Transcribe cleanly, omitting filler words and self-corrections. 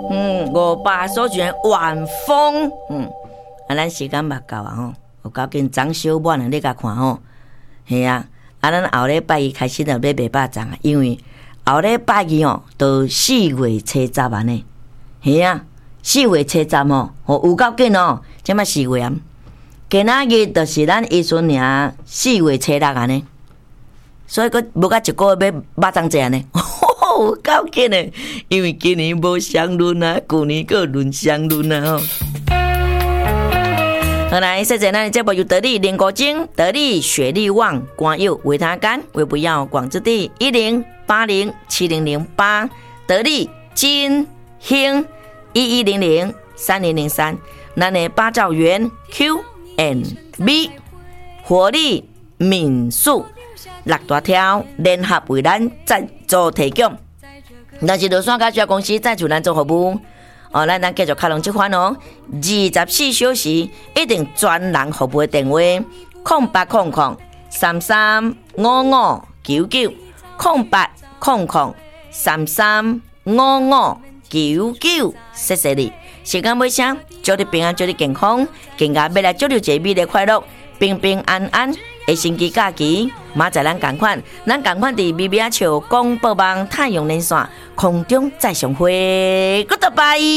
500所全晚风，咱时间嘛到啊吼，有够紧张小满啊，你甲看吼，系啊，咱后礼拜一开始就要卖肉粽啊，因为后礼拜二哦，都4月初10安尼，系啊，4月初10哦，有够紧哦，即马4月啊，今仔日就是咱伊孙娘4月初6安尼，所以佫无甲一个月要肉粽节安尼。有够紧的，因为今年无双轮啊，旧年佫轮双轮啊吼。好来，谢谢咱的节目由得力林国精、得力雪力旺、广佑维他甘、维不要广之地10807008，得力金兴11003003，咱的八兆元 Q&B 活力民宿6大条联合为咱赞助提供。但是罗山甲小公司赞助咱做服务，咱继续开通这款24小时一定专人服务的电话：0800335599，0800335599，谢谢你。时间尾声，祝你平安，祝你健康，更加要来祝你一个美丽快乐、平平安安。下星期假期，马仔咱同款伫咪咪啊笑广播网太阳连线空中再相会 ，Goodbye。